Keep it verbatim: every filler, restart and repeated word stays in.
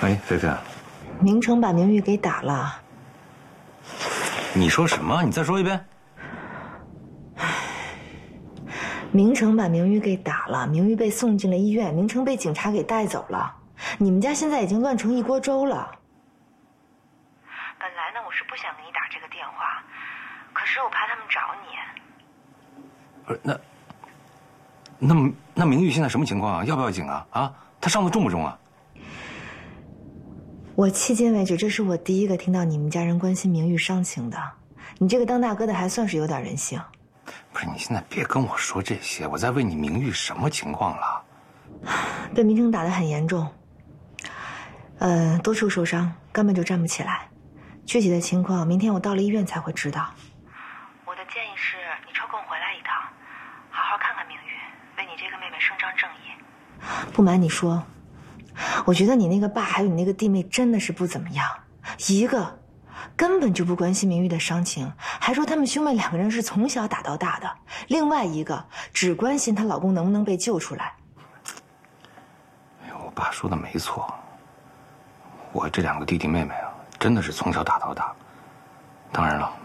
哎，菲菲， 明成把明玉给打了。 你说什么？你再说一遍。 明成把明玉给打了，明玉被送进了医院，明成被警察给带走了。你们家现在已经乱成一锅粥了。本来呢，我是不想给你打这个电话，可是我怕他们找你。 不是，那那那明玉现在什么情况啊？要不要紧啊？啊，她伤得重不重啊？ 我迄今为止，这是我第一个听到你们家人关心明玉伤情的。你这个当大哥的还算是有点人性。 不是，你现在别跟我说这些，我在问你明玉什么情况了？ 被明成打得很严重，呃，多处受伤，根本就站不起来。具体的情况，明天我到了医院才会知道。我的建议是，你抽空回来一趟，好好看看明玉，为你这个妹妹伸张正义。不瞒你说，我觉得你那个爸还有你那个弟妹真的是不怎么样，一个根本就不关心明玉的伤情，还说他们兄妹两个人是从小打到大的；另外一个只关心她老公能不能被救出来。 哎呦，我爸说的没错，我这两个弟弟妹妹啊，真的是从小打到大。当然了，